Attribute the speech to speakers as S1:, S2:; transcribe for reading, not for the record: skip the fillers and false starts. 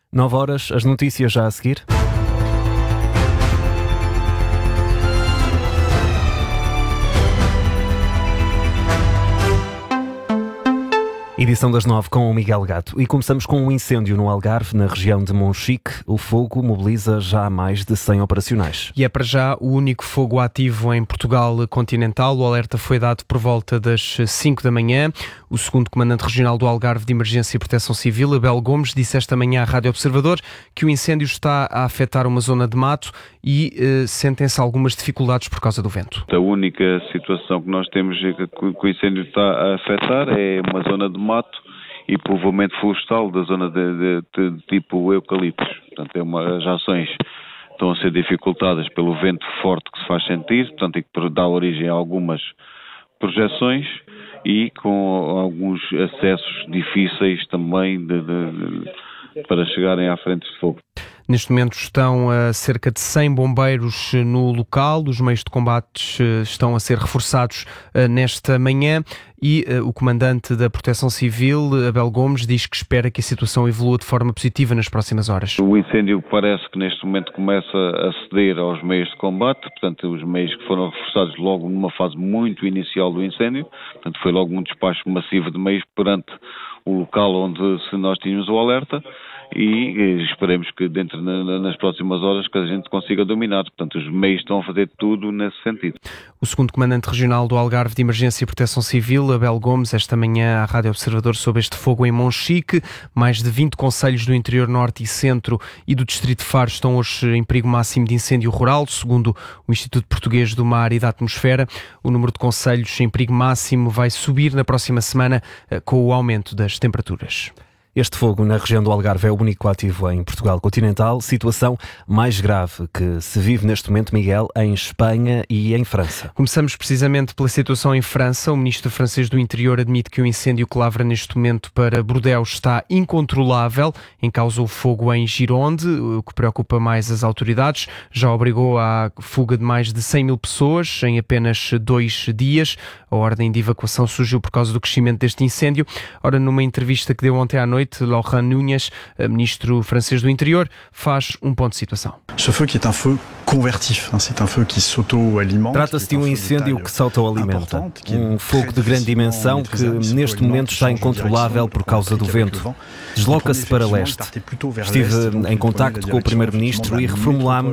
S1: 9 horas, as notícias já a seguir. Edição das 9 com o Miguel Gato. E começamos com um incêndio no Algarve, na região de Monchique. O fogo mobiliza já mais de 100 operacionais.
S2: E é para já o único fogo ativo em Portugal continental. O alerta foi dado por volta das 5 da manhã. O segundo comandante regional do Algarve de Emergência e Proteção Civil, Abel Gomes, disse esta manhã à Rádio Observador que o incêndio está a afetar uma zona de mato e sentem-se algumas dificuldades por causa do vento.
S3: A única situação que nós temos que o incêndio está a afetar é uma zona de mato e povoamento florestal da zona de tipo eucaliptos. Portanto, as ações estão a ser dificultadas pelo vento forte que se faz sentir, portanto, e que dá origem a algumas projeções e com alguns acessos difíceis também para chegarem à frente de fogo.
S2: Neste momento estão cerca de 100 bombeiros no local, os meios de combate estão a ser reforçados nesta manhã e o comandante da Proteção Civil, Abel Gomes, diz que espera que a situação evolua de forma positiva nas próximas horas.
S3: O incêndio parece que neste momento começa a ceder aos meios de combate, portanto os meios que foram reforçados logo numa fase muito inicial do incêndio, portanto foi logo um despacho massivo de meios perante o local onde nós tínhamos o alerta. E esperemos que nas próximas horas que a gente consiga dominar. Portanto, os meios estão a fazer tudo nesse sentido.
S2: O segundo comandante regional do Algarve de Emergência e Proteção Civil, Abel Gomes, esta manhã à Rádio Observador sobre este fogo em Monchique. Mais de 20 concelhos do interior norte e centro e do distrito de Faro estão hoje em perigo máximo de incêndio rural, segundo o Instituto Português do Mar e da Atmosfera. O número de concelhos em perigo máximo vai subir na próxima semana com o aumento das temperaturas.
S1: Este fogo na região do Algarve é o único ativo em Portugal continental, situação mais grave que se vive neste momento, Miguel, em Espanha e em França.
S2: Começamos precisamente pela situação em França. O ministro francês do Interior admite que o incêndio que lavra neste momento para Bordeaux está incontrolável. Em causa o fogo em Gironde, o que preocupa mais as autoridades. Já obrigou à fuga de mais de 100 mil pessoas em apenas 2 dias. A ordem de evacuação surgiu por causa do crescimento deste incêndio. Ora, numa entrevista que deu ontem à noite, Laurent Nunez, ministro francês do Interior, faz um ponto de situação.
S4: Ce feu qui est un feu convertif, c'est un feu qui s'auto-alimente.
S1: Trata-se de um incêndio que se autoalimenta. Um fogo de grande dimensão que neste momento está incontrolável por causa do vento. Desloca-se para leste. Estive em contacto com o primeiro-ministro e reformulámos